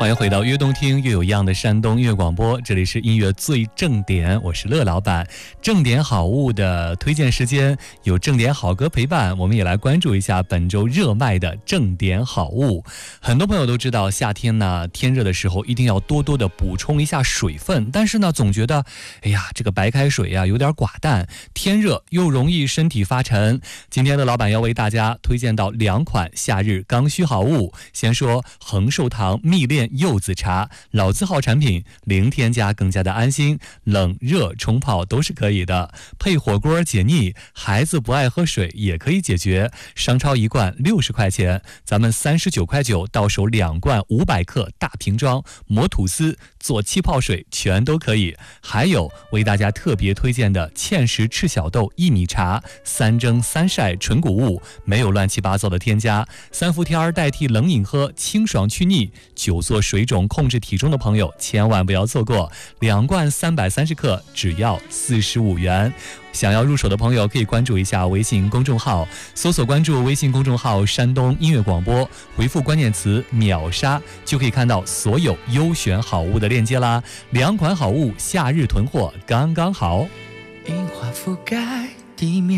欢迎回到越动听越有样的山东音乐广播，这里是音乐最正点，我是乐老板。正点好物的推荐时间，有正点好歌陪伴，我们也来关注一下本周热卖的正点好物。很多朋友都知道，夏天呢天热的时候一定要多多的补充一下水分，但是呢总觉得这个白开水有点寡淡，天热又容易身体发沉。今天的老板要为大家推荐到2款夏日刚需好物。先说恒寿堂蜜炼柚子茶，老字号产品，零添加更加的安心，冷热冲泡都是可以的，配火锅解腻，孩子不爱喝水也可以解决。商超1罐60块钱，咱们39.9块到手2罐500克大瓶装，磨吐司做气泡水全都可以。还有为大家特别推荐的芡实赤小豆薏米茶，3蒸3晒纯谷物，没有乱七八糟的添加，3伏天代替冷饮喝，清爽去腻。久坐水肿控制体重的朋友千万不要错过，2罐330克只要45元。想要入手的朋友可以关注一下微信公众号，搜索关注微信公众号山东音乐广播，回复关键词秒杀就可以看到所有优选好物的链接啦。2款好物夏日囤货刚刚好。 樱花覆盖地面，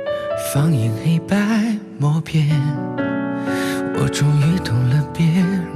放映黑白默片，我终于懂了别